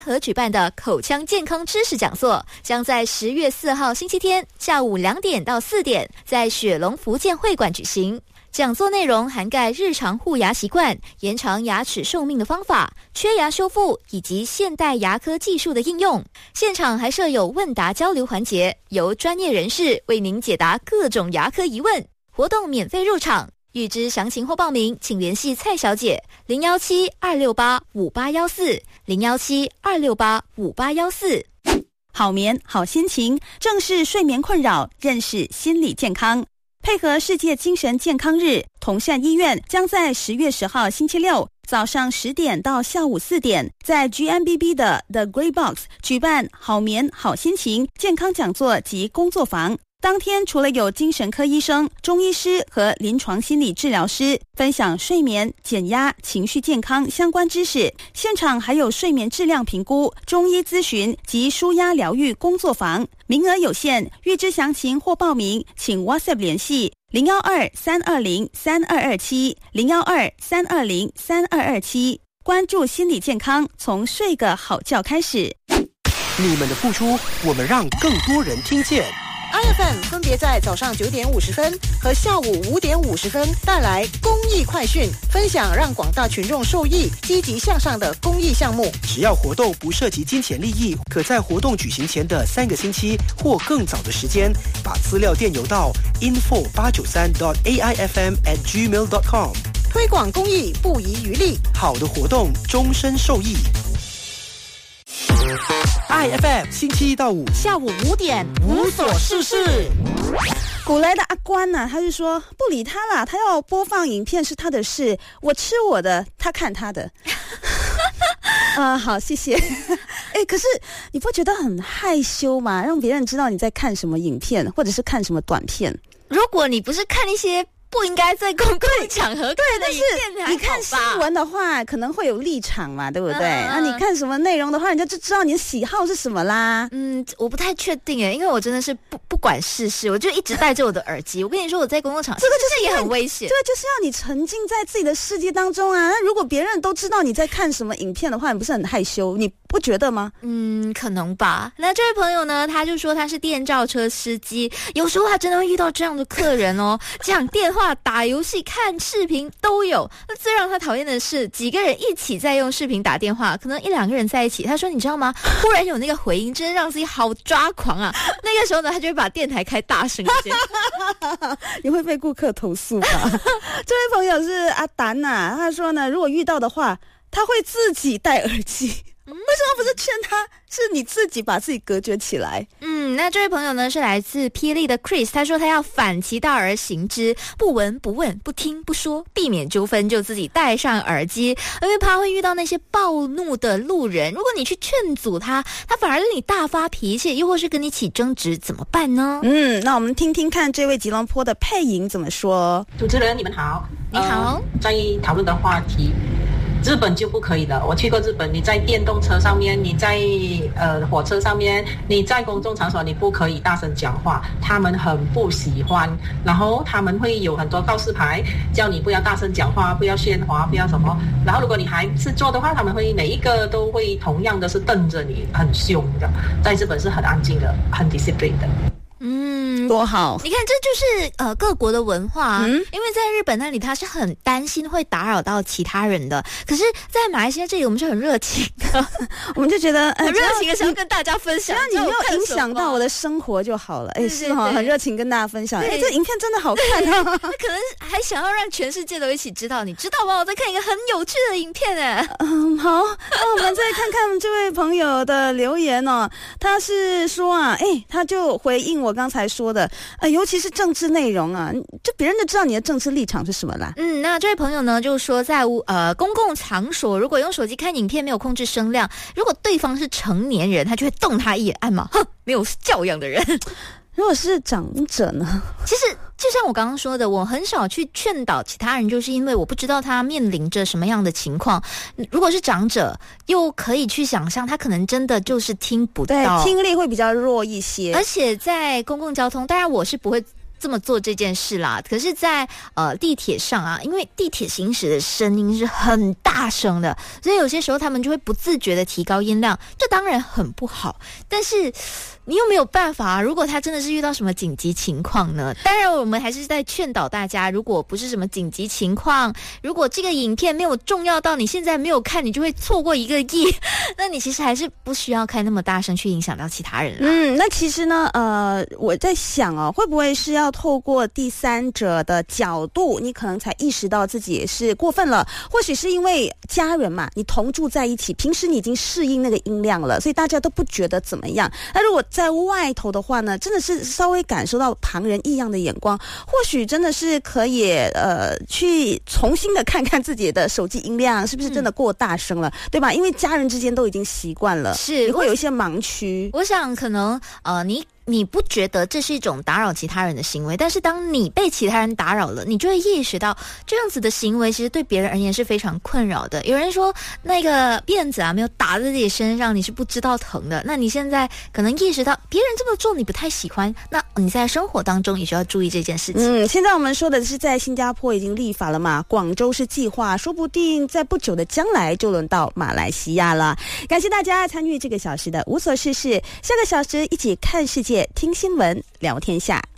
和举办的口腔健康知识讲座，将在10月4号星期天下午2点到4点在雪隆福建会馆举行。讲座内容涵盖日常护牙习惯、延长牙齿寿命的方法、缺牙修复以及现代牙科技术的应用。现场还设有问答交流环节，由专业人士为您解答各种牙科疑问。活动免费入场，预知详情或报名，请联系蔡小姐017-268-5814，017-268-5814。 好眠好心情，正视睡眠困扰，认识心理健康。配合世界精神健康日，同善医院将在10月10号星期六早上10点到下午4点，在 GMBB 的 The Grey Box 举办好眠好心情健康讲座及工作坊。当天除了有精神科医生、中医师和临床心理治疗师分享睡眠、减压、情绪健康相关知识，现场还有睡眠质量评估、中医咨询及舒压疗愈工作坊，名额有限，预知详情或报名请 WhatsApp 联系012-320-3227 012-320-3227。关注心理健康，从睡个好觉开始。 你们的付出，我们让更多人听见。 IFM 分别在早上9点50分和下午5点50分带来公益快讯，分享让广大群众受益、积极向上的公益项目。 只要活动不涉及金钱利益，可在活动举行前的3个星期或更早的时间，把资料电邮到 info893.aifm@gmail.com。 推广公益不遗余力， 好的活动终身受益。IFM 星期一到五下午5点无所事事。 古来的阿关啊，他就说不理他啦，他要播放影片是他的事，我吃我的，他看他的。好，谢谢。可是你不觉得很害羞吗？让别人知道你在看什么影片，或者是看什么短片。 如果你不是看一些不应该在公共场合看的影片， 你看新闻的话可能会有立场嘛，对不对？那你看什么内容的话，人家就知道你的喜好是什么啦。 我不太确定因为我真的是不管世事，我就一直戴着我的耳机。我跟你说，我在公共场合，这个就是也很危险。 这个就是要你沉浸在自己的世界当中啊。那如果别人都知道你在看什么影片的话，你不是很害羞？你不觉得吗？ 可能吧。那这位朋友呢，他就说他是电召车司机，有时候他真的会遇到这样的客人哦，讲电话、打游戏、看视频都有。那最让他讨厌的是，几个人一起在用视频打电话，可能1-2个人在一起。他说你知道吗，忽然有那个回音，真的让自己好抓狂啊。那个时候呢，他就会把电台开大声一点。 你会被顾客投诉吧？这位朋友是阿丹啊，他说呢，如果遇到的话，他会自己戴耳机。为什么不是劝他？是你自己把自己隔绝起来。 那这位朋友呢是来自霹雳的 Chris， 他说他要反其道而行之，不闻不问，不听不说，避免纠纷就自己戴上耳机，因为怕会遇到那些暴怒的路人。如果你去劝阻他，他反而对你大发脾气，又或是跟你起争执，怎么办呢？ 那我们听听看这位吉隆坡的配音怎么说。 主持人你们好。 你好。 在讨论的话题，日本就不可以了。我去过日本，你在电动车上面，你在火车上面，你在公众场所，你不可以大声讲话，他们很不喜欢。然后他们会有很多告示牌，叫你不要大声讲话，不要喧哗，不要什么。然后如果你还是做的话，他们会每一个都会同样的是瞪着你，很凶的。在日本是很安静的，很 discipline 的。 多好！ 你看，这就是各国的文化因为在日本那里，他是很担心会打扰到其他人的。可是，在马来西亚这里，我们是很热情的， 我们就觉得很热情的想要跟大家分享， 只要你没有影响到我的生活就好了。是哈，很热情跟大家分享。这影片真的好看啊！ 他可能还想要让全世界都一起知道，你知道吗？我在看一个很有趣的影片好，那我们再看看这位朋友的留言哦。他是说他就回应我刚才说的，尤其是政治内容啊，就别人就知道你的政治立场是什么啦。 那这位朋友呢，就说在公共场所，如果用手机看影片没有控制声量，如果对方是成年人，他就会瞪他一眼，暗骂哼，没有教养的人。 如果是长者呢？ 其实就像我刚刚说的，我很少去劝导其他人，就是因为我不知道他面临着什么样的情况。如果是长者，又可以去想象他可能真的就是听不到， 对，听力会比较弱一些。 而且在公共交通，当然我是不会这么做这件事啦。可是在地铁上啊，因为地铁行驶的声音是很大声的，所以有些时候他们就会不自觉的提高音量，这当然很不好。但是你又没有办法啊，如果他真的是遇到什么紧急情况呢？当然我们还是在劝导大家，如果不是什么紧急情况，如果这个影片没有重要到你现在没有看你就会错过1个亿，那你其实还是不需要开那么大声去影响到其他人啦。 那其实呢我在想哦，会不会是要透过第三者的角度，你可能才意识到自己也是过分了，或许是因为家人嘛，你同住在一起，平时你已经适应那个音量了，所以大家都不觉得怎么样。那如果在外头的话呢，真的是稍微感受到旁人异样的眼光，或许真的是可以去重新的看看自己的手机音量是不是真的过大声了，对吧？因为家人之间都已经习惯了， 是你会有一些盲区。 我想可能你不觉得这是一种打扰其他人的行为，但是当你被其他人打扰了，你就会意识到这样子的行为其实对别人而言是非常困扰的。有人说那个辫子啊没有打在自己身上你是不知道疼的，那你现在可能意识到别人这么做你不太喜欢，那你在生活当中也需要注意这件事情。 现在我们说的是在新加坡已经立法了嘛，广州是计划，说不定在不久的将来就轮到马来西亚了。感谢大家参与这个小时的无所事事，下个小时一起看世界听新闻聊天下。